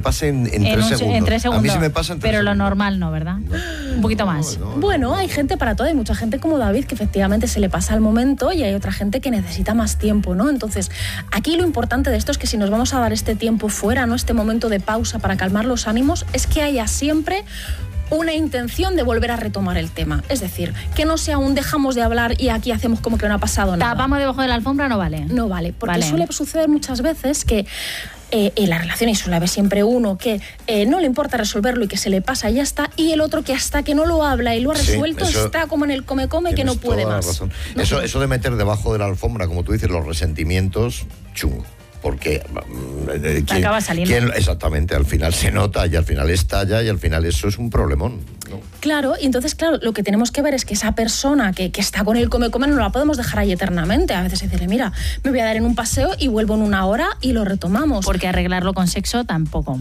pase en 3 segundos. En 3 segundos. A mí se me pasa en 3 pero segundos. Lo normal no, ¿verdad? No. Un poquito más. Bueno, hay gente para todo. Hay mucha gente como David que efectivamente se le pasa el momento y hay otra gente que necesita más tiempo, ¿no? Entonces, aquí lo importante de esto es que si nos vamos a dar este tiempo fuera, ¿no? Este momento de pausa para calmar los ánimos, es que haya siempre una intención de volver a retomar el tema. Es decir, que no sea un dejamos de hablar y aquí hacemos como que no ha pasado nada. Tapamos debajo de la alfombra, no vale. No vale, porque suele suceder muchas veces que en la relación, y suele haber siempre uno que no le importa resolverlo y que se le pasa y ya está, y el otro que hasta que no lo habla y lo ha resuelto está como en el come-come que no puede más. ¿No? Eso de meter debajo de la alfombra, como tú dices, los resentimientos, chungo. Porque acaba saliendo. Exactamente, al final se nota y al final estalla y al final eso es un problemón, ¿no? Claro, y entonces, claro, lo que tenemos que ver es que esa persona que está con el come-come no la podemos dejar ahí eternamente. A veces decirle, mira, me voy a dar en un paseo y vuelvo en 1 hora y lo retomamos. Porque arreglarlo con sexo tampoco.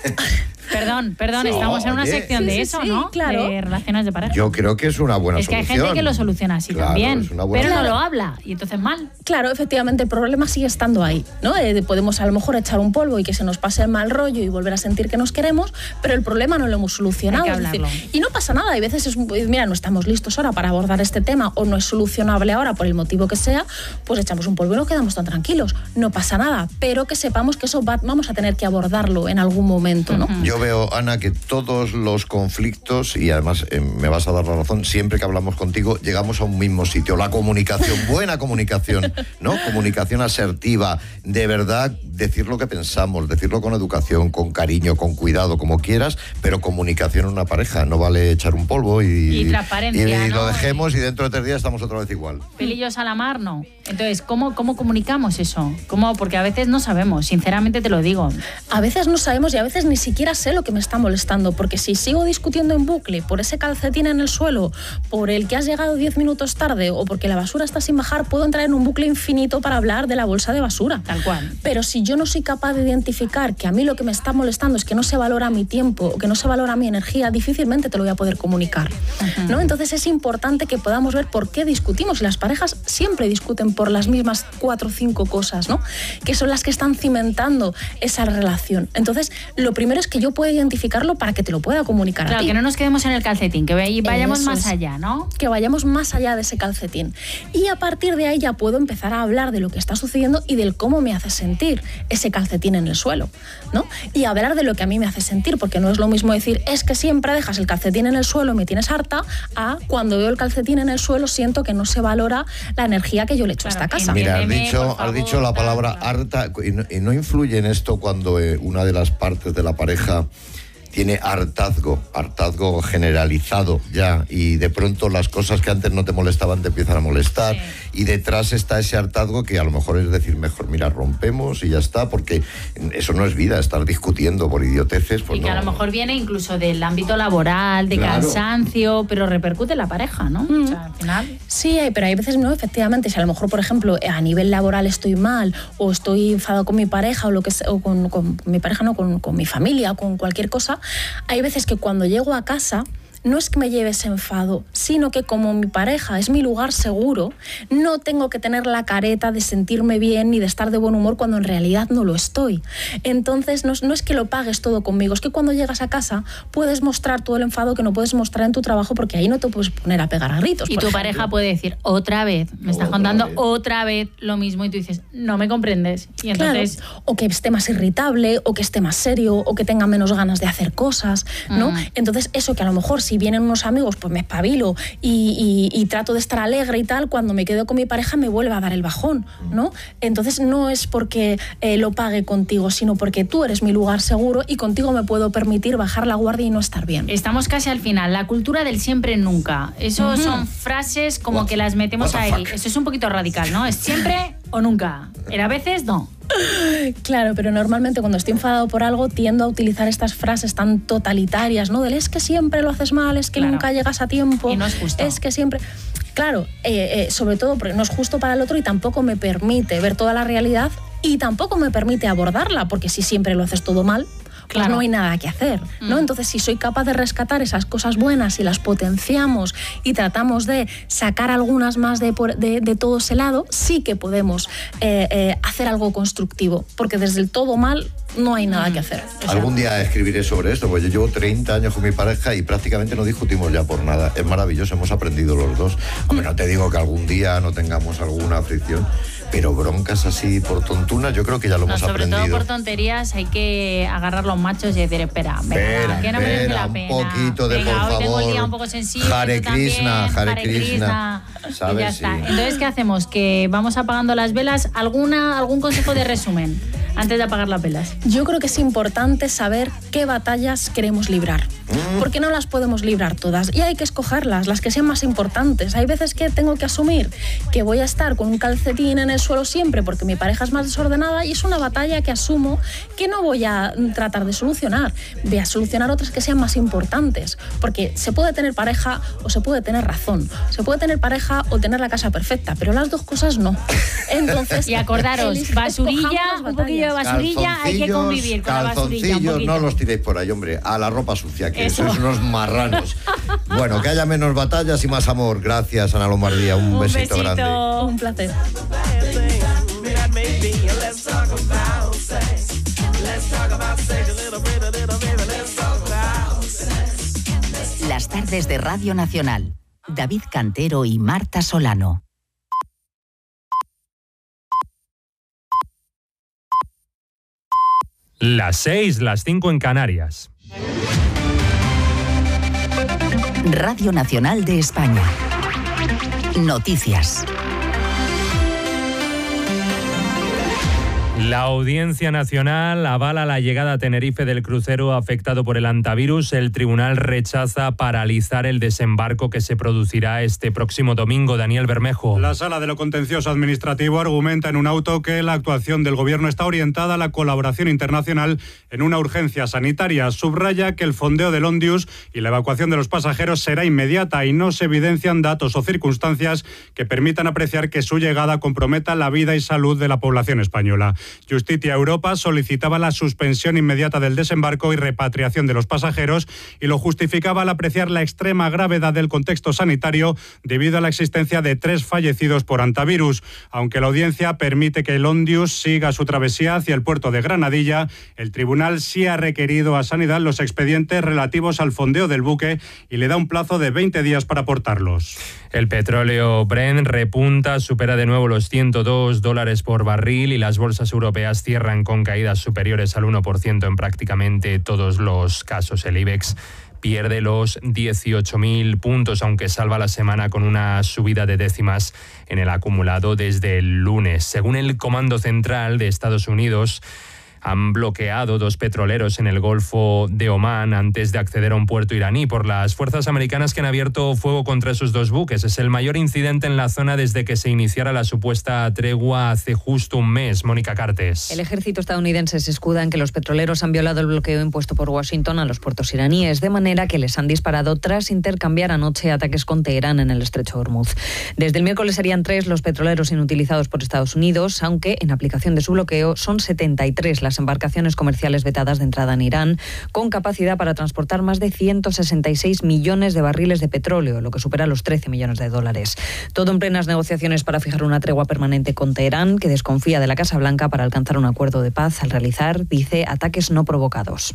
Perdón, sí, estamos en una sección de eso, ¿no? Claro. De relaciones de pareja. Yo creo que es una buena solución. Es que hay gente que lo soluciona así también, pero no lo habla, y entonces mal. Claro, efectivamente, el problema sigue estando ahí, ¿no? Podemos a lo mejor echar un polvo y que se nos pase el mal rollo y volver a sentir que nos queremos, pero el problema no lo hemos solucionado. Hay que hablarlo. Es decir, y no pasa nada, hay veces mira, no estamos listos ahora para abordar este tema o no es solucionable ahora por el motivo que sea, pues echamos un polvo y nos quedamos tan tranquilos. No pasa nada, pero que sepamos que eso vamos a tener que abordarlo en algún momento, ¿no? Yo veo, Ana, que todos los conflictos, y además me vas a dar la razón, siempre que hablamos contigo llegamos a un mismo sitio, la comunicación, buena comunicación, ¿no? Comunicación asertiva, de verdad, decir lo que pensamos, decirlo con educación, con cariño, con cuidado, como quieras, pero comunicación en una pareja, no vale echar un polvo y transparencia, y ¿no? lo dejemos y dentro de 3 días estamos otra vez igual. Pelillos a la mar, no. Entonces, ¿cómo comunicamos eso? Porque a veces no sabemos, sinceramente te lo digo. A veces no sabemos y a veces ni siquiera sé lo que me está molestando, porque si sigo discutiendo en bucle por ese calcetín en el suelo, por el que has llegado 10 minutos tarde o porque la basura está sin bajar, puedo entrar en un bucle infinito para hablar de la bolsa de basura. Tal cual. Pero si yo no soy capaz de identificar que a mí lo que me está molestando es que no se valora mi tiempo o que no se valora mi energía, difícilmente te lo voy a poder comunicar, ¿no? Entonces es importante que podamos ver por qué discutimos. Las parejas siempre discuten por las mismas 4 o 5 cosas, ¿no? Que son las que están cimentando esa relación. Entonces, lo primero es que yo pueda identificarlo para que te lo pueda comunicar a ti. Claro, que no nos quedemos en el calcetín, que vayamos más allá, ¿no? Que vayamos más allá de ese calcetín. Y a partir de ahí ya puedo empezar a hablar de lo que está sucediendo y del cómo me hace sentir ese calcetín en el suelo, ¿no? Y hablar de lo que a mí me hace sentir, porque no es lo mismo decir, es que siempre dejas el calcetín en el suelo, me tienes harta, a cuando veo el calcetín en el suelo siento que no se valora la energía que yo le echo a esta casa. Mira, has dicho la palabra harta, y no influye en esto cuando una de las partes de la pareja tiene hartazgo generalizado ya, y de pronto las cosas que antes no te molestaban te empiezan a molestar, y detrás está ese hartazgo que a lo mejor es decir, mejor mira, rompemos y ya está, porque eso no es vida, estar discutiendo por idioteces, pues y que a lo mejor viene incluso del ámbito laboral, de cansancio, pero repercute en la pareja, ¿no? O sea, al final... Sí, pero hay veces no, efectivamente, si a lo mejor, por ejemplo, a nivel laboral estoy mal, o estoy enfadado con mi pareja, o lo que sea, o con mi pareja, no, con mi familia, con cualquier cosa, hay veces que cuando llego a casa no es que me lleve ese enfado, sino que como mi pareja es mi lugar seguro, no tengo que tener la careta de sentirme bien ni de estar de buen humor cuando en realidad no lo estoy. Entonces no es que lo pagues todo conmigo, es que cuando llegas a casa puedes mostrar todo el enfado que no puedes mostrar en tu trabajo, porque ahí no te puedes poner a pegar a gritos. Y tu pareja puede decir, otra vez, me estás contando otra vez lo mismo, y tú dices, no me comprendes. Y entonces... Claro, o que esté más irritable, o que esté más serio, o que tenga menos ganas de hacer cosas, ¿no? Entonces eso que a lo mejor si vienen unos amigos, pues me espabilo y trato de estar alegre y tal, cuando me quedo con mi pareja me vuelve a dar el bajón, ¿no? Entonces no es porque lo pague contigo, sino porque tú eres mi lugar seguro y contigo me puedo permitir bajar la guardia y no estar bien. Estamos casi al final. La cultura del siempre nunca. Eso son frases como que las metemos ahí. Eso es un poquito radical, ¿no? Es siempre o nunca. Pero a veces no. Claro, pero normalmente cuando estoy enfadado por algo tiendo a utilizar estas frases tan totalitarias, ¿no? Del es que siempre lo haces mal, es que nunca llegas a tiempo. Y no es justo. Es que siempre... Claro, sobre todo porque no es justo para el otro y tampoco me permite ver toda la realidad y tampoco me permite abordarla, porque si siempre lo haces todo mal, pues no hay nada que hacer, ¿no? Entonces, si soy capaz de rescatar esas cosas buenas y las potenciamos y tratamos de sacar algunas más de todo ese lado, sí que podemos hacer algo constructivo, porque desde el todo mal no hay nada que hacer. O sea, algún día escribiré sobre esto, pues yo llevo 30 años con mi pareja y prácticamente no discutimos ya por nada. Es maravilloso, hemos aprendido los dos. Hombre, no te digo que algún día no tengamos alguna fricción, pero broncas así por tontunas, yo creo que ya lo hemos aprendido. Sobre todo por tonterías hay que agarrar los machos y decir, espera, que no merece la pena. Un poquito de venga, por hoy favor. tengo el día un poco sensible. Hare Krishna, Hare Krishna. ¿Sabes? Y ya está. Sí. Entonces, ¿qué hacemos? Que vamos apagando las velas. ¿Algún consejo de resumen antes de apagar las velas? yo creo que es importante saber qué batallas queremos librar. Porque no las podemos librar todas y hay que escogerlas, las que sean más importantes. Hay veces que tengo que asumir que voy a estar con un calcetín en el suelo siempre porque mi pareja es más desordenada y es una batalla que asumo que no voy a tratar de solucionar. Voy a solucionar otras que sean más importantes, porque se puede tener pareja o se puede tener razón, se puede tener pareja o tener la casa perfecta, pero las dos cosas no. Entonces, y acordaros, basurilla, un poquillo de basurilla, hay que convivir con la basurilla. Calzoncillos, no los tiréis por ahí, hombre, a la ropa sucia, que sois unos marranos. Bueno, que haya menos batallas y más amor. Gracias, Ana Lombardía, un besito grande. Un placer. Las tardes de Radio Nacional. David Cantero y Marta Solano. Las 6, las 5 en Canarias. Radio Nacional de España. Noticias. La Audiencia Nacional avala la llegada a Tenerife del crucero afectado por el hantavirus. El tribunal rechaza paralizar el desembarco que se producirá este próximo domingo. Daniel Bermejo. La Sala de lo Contencioso Administrativo argumenta en un auto que la actuación del Gobierno está orientada a la colaboración internacional en una urgencia sanitaria. Subraya que el fondeo del Ondius y la evacuación de los pasajeros será inmediata y no se evidencian datos o circunstancias que permitan apreciar que su llegada comprometa la vida y salud de la población española. Justicia Europa solicitaba la suspensión inmediata del desembarco y repatriación de los pasajeros y lo justificaba al apreciar la extrema gravedad del contexto sanitario debido a la existencia de 3 fallecidos por hantavirus. Aunque la audiencia permite que el Ondius siga su travesía hacia el puerto de Granadilla, el tribunal sí ha requerido a Sanidad los expedientes relativos al fondeo del buque y le da un plazo de 20 días para aportarlos. El petróleo Brent repunta, supera de nuevo los $102 por barril y las bolsas europeas cierran con caídas superiores al 1% en prácticamente todos los casos. El IBEX pierde los 18.000 puntos, aunque salva la semana con una subida de décimas en el acumulado desde el lunes. Según el Comando Central de Estados Unidos, han bloqueado 2 petroleros en el Golfo de Omán antes de acceder a un puerto iraní por las fuerzas americanas que han abierto fuego contra esos 2 buques. Es el mayor incidente en la zona desde que se iniciara la supuesta tregua hace justo un mes. Mónica Cartes. El ejército estadounidense se escuda en que los petroleros han violado el bloqueo impuesto por Washington a los puertos iraníes, de manera que les han disparado tras intercambiar anoche ataques con Teherán en el estrecho de Hormuz. Desde el miércoles serían 3 los petroleros inutilizados por Estados Unidos, aunque en aplicación de su bloqueo son 73 las embarcaciones comerciales vetadas de entrada en Irán, con capacidad para transportar más de 166 millones de barriles de petróleo, lo que supera los 13 millones de dólares. Todo en plenas negociaciones para fijar una tregua permanente con Teherán, que desconfía de la Casa Blanca para alcanzar un acuerdo de paz al realizar, dice, ataques no provocados.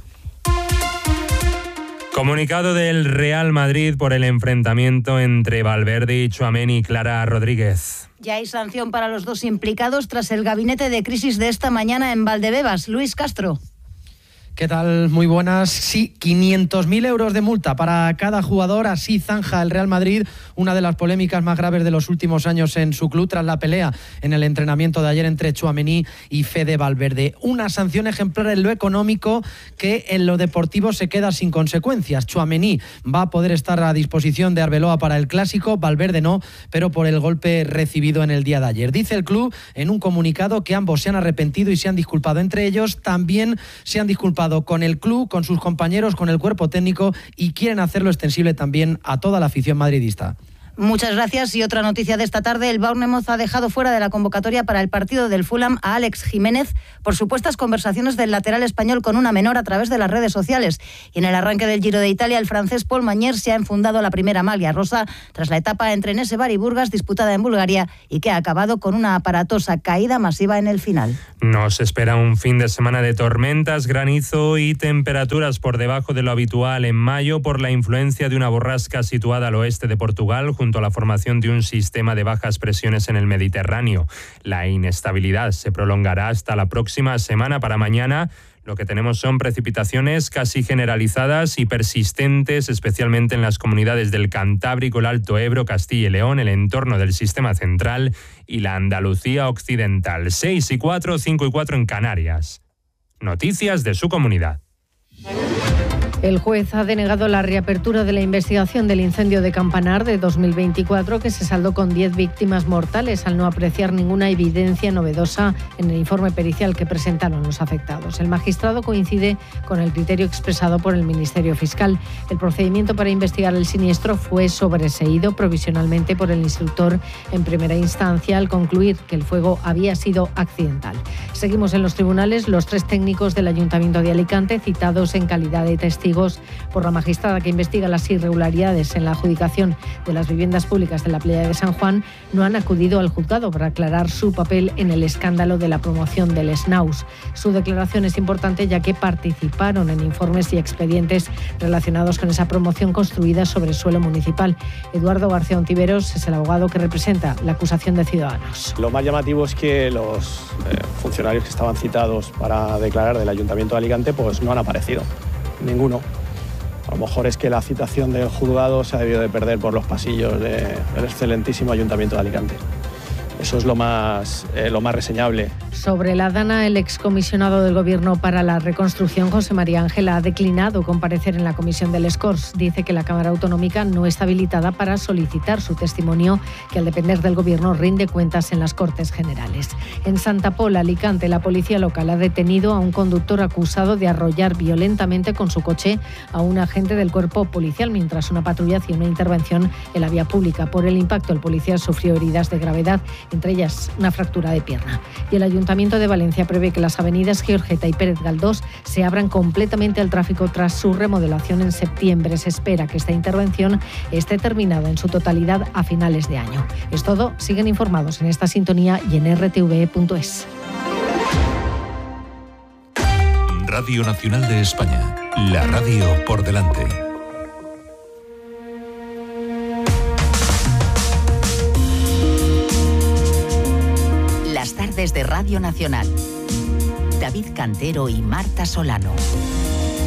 Comunicado del Real Madrid por el enfrentamiento entre Valverde y Tchouaméni. Clara Rodríguez. Ya hay sanción para los 2 implicados tras el gabinete de crisis de esta mañana en Valdebebas. Luis Castro. ¿Qué tal? Muy buenas. Sí, 500.000 euros de multa para cada jugador. Así zanja el Real Madrid una de las polémicas más graves de los últimos años en su club tras la pelea en el entrenamiento de ayer entre Tchouaméni y Fede Valverde. Una sanción ejemplar en lo económico que en lo deportivo se queda sin consecuencias. Tchouaméni va a poder estar a disposición de Arbeloa para el Clásico, Valverde no, pero por el golpe recibido en el día de ayer. Dice el club en un comunicado que ambos se han arrepentido y se han disculpado entre ellos. También se han disculpado con el club, con sus compañeros, con el cuerpo técnico y quieren hacerlo extensible también a toda la afición madridista. Muchas gracias. Y otra noticia de esta tarde, el Bournemouth ha dejado fuera de la convocatoria para el partido del Fulham a Alex Jiménez por supuestas conversaciones del lateral español con una menor a través de las redes sociales. Y en el arranque del Giro de Italia, el francés Paul Magnier se ha enfundado la primera maglia rosa tras la etapa entre Nesevar y Burgas disputada en Bulgaria y que ha acabado con una aparatosa caída masiva en el final. Nos espera un fin de semana de tormentas, granizo y temperaturas por debajo de lo habitual en mayo por la influencia de una borrasca situada al oeste de Portugal junto a la formación de un sistema de bajas presiones en el Mediterráneo. La inestabilidad se prolongará hasta la próxima semana. Para mañana lo que tenemos son precipitaciones casi generalizadas y persistentes, especialmente en las comunidades del Cantábrico, el Alto Ebro, Castilla y León, el entorno del sistema central y la Andalucía occidental. 6:04, 5:04 en Canarias. Noticias de su comunidad. El juez ha denegado la reapertura de la investigación del incendio de Campanar de 2024, que se saldó con 10 víctimas mortales, al no apreciar ninguna evidencia novedosa en el informe pericial que presentaron los afectados. El magistrado coincide con el criterio expresado por el Ministerio Fiscal. El procedimiento para investigar el siniestro fue sobreseído provisionalmente por el instructor en primera instancia al concluir que el fuego había sido accidental. Seguimos en los tribunales. Los 3 técnicos del Ayuntamiento de Alicante, citados en calidad de testigos por la magistrada que investiga las irregularidades en la adjudicación de las viviendas públicas de la playa de San Juan, no han acudido al juzgado para aclarar su papel en el escándalo de la promoción del Snaus. Su declaración es importante ya que participaron en informes y expedientes relacionados con esa promoción construida sobre suelo municipal. Eduardo García Ontiveros es el abogado que representa la acusación de Ciudadanos. Lo más llamativo es que los funcionarios que estaban citados para declarar del Ayuntamiento de Alicante pues no han aparecido. Ninguno. A lo mejor es que la citación del juzgado se ha debido de perder por los pasillos del excelentísimo Ayuntamiento de Alicante. Eso es lo más reseñable. Sobre la Dana, el excomisionado del Gobierno para la Reconstrucción, José María Ángel, ha declinado comparecer en la comisión del Escors. Dice que la Cámara Autonómica no está habilitada para solicitar su testimonio, que al depender del Gobierno rinde cuentas en las Cortes Generales. En Santa Pola, Alicante, la policía local ha detenido a un conductor acusado de arrollar violentamente con su coche a un agente del cuerpo policial mientras una patrulla hacía una intervención en la vía pública. Por el impacto, el policía sufrió heridas de gravedad, entre ellas una fractura de pierna. Y el Ayuntamiento de Valencia prevé que las avenidas Giorgeta y Pérez Galdós se abran completamente al tráfico tras su remodelación en septiembre. Se espera que esta intervención esté terminada en su totalidad a finales de año. Es todo. Siguen informados en esta sintonía y en rtve.es. Radio Nacional de España. La radio por delante. Las tardes de Radio Nacional. David Cantero y Marta Solano.